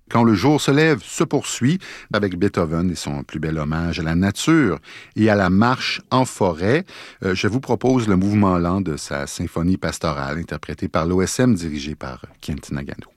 Quand le jour se lève se poursuit avec Beethoven et son plus bel hommage à la nature et à la marche en forêt. Je vous propose le mouvement lent de sa symphonie pastorale interprétée par l'OSM dirigée par Kent Nagano.